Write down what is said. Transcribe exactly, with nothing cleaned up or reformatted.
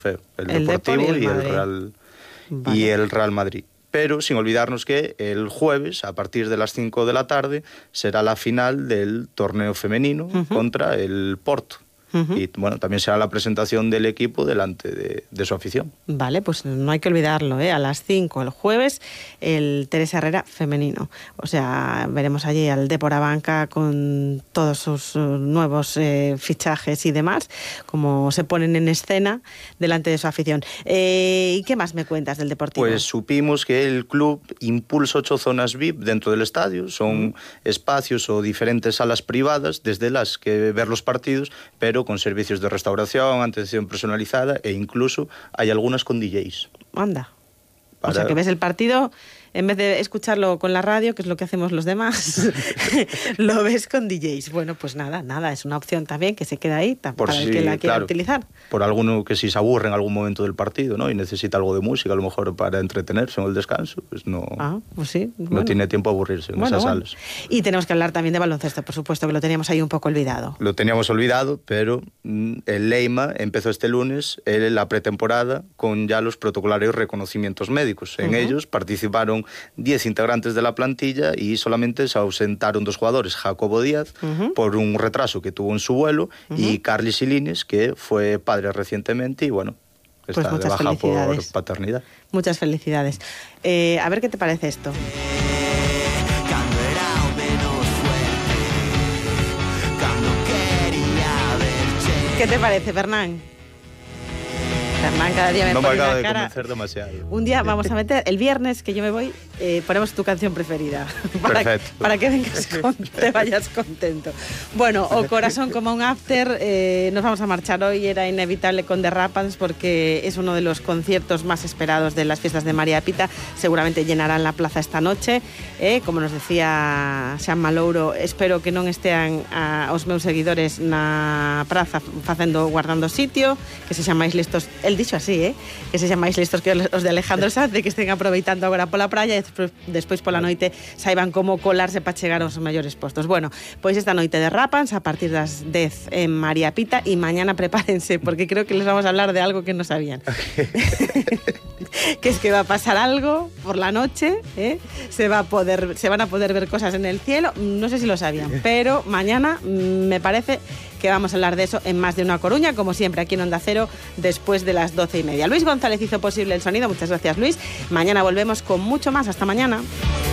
el, el Deportivo Depor y el, y el Madrid. Real Vale. y el Real Madrid. Pero sin olvidarnos que el jueves, a partir de las cinco de la tarde, será la final del torneo femenino uh-huh. contra el Porto. Uh-huh. Y bueno, también será la presentación del equipo delante de, de su afición. Vale, pues no hay que olvidarlo, ¿eh? A las cinco el jueves, el Teresa Herrera femenino. O sea, veremos allí al Depor Abanca con todos sus uh, nuevos eh, fichajes y demás, como se ponen en escena delante de su afición. Eh, ¿Y qué más me cuentas del Deportivo? Pues supimos que el club impulsa ocho zonas V I P dentro del estadio. Son uh-huh. espacios o diferentes salas privadas desde las que ver los partidos, pero con servicios de restauración, atención personalizada e incluso hay algunas con D Js. Anda. Para... O sea, que ves el partido, en vez de escucharlo con la radio, que es lo que hacemos los demás, lo ves con D Js. Bueno, pues nada, nada, es una opción también que se queda ahí para si, el que la quiera claro, utilizar. Por alguno que si se aburre en algún momento del partido, ¿no? Y necesita algo de música, a lo mejor para entretenerse en el descanso, pues no, ah, pues sí, no bueno. tiene tiempo a aburrirse en bueno, esas bueno. salas. Y tenemos que hablar también de baloncesto, por supuesto, que lo teníamos ahí un poco olvidado. Lo teníamos olvidado, pero mm, el Leima empezó este lunes el, la pretemporada con ya los protocolarios reconocimientos médicos. En uh-huh. ellos participaron diez integrantes de la plantilla y solamente se ausentaron dos jugadores, Jacobo Díaz, uh-huh. por un retraso que tuvo en su vuelo, uh-huh. y Carly Silines, que fue padre recientemente y bueno, está pues de baja por paternidad. Muchas felicidades. Eh, a ver qué te parece esto. ¿Qué te parece, Fernán? Fernán cada día me no pone me acaba una de cara. convencer demasiado. Un día vamos a meter, el viernes que yo me voy, eh, ponemos tu canción preferida. Para, Perfecto. Para que vengas con, te vayas contento. Bueno, O Corazón como un after, eh, nos vamos a marchar hoy, era inevitable con The Rapans porque es uno de los conciertos más esperados de las fiestas de María Pita. Seguramente llenarán la plaza esta noche. Eh, como nos decía Xan Malouro, espero que non estean a, os meus seguidores na praza facendo, guardando sitio, que se xamáis listos. El dicho así, eh? Que se xamáis listos que os de Alejandro Sanz, de que estén aproveitando agora pola praia e despois, despois pola noite saiban como colarse para chegar aos maiores postos. Bueno, pois esta noite de Rapans a partir das dez en María Pita e mañana prepárense porque creo que les vamos a hablar de algo que no sabían. Que es que va a pasar algo por la noche, ¿eh? se va a poder, se van a poder ver cosas en el cielo, no sé si lo sabían, pero mañana me parece que vamos a hablar de eso en Más de una Coruña, como siempre aquí en Onda Cero, después de las doce y media. Luis González hizo posible el sonido, muchas gracias Luis. Mañana volvemos con mucho más, hasta mañana.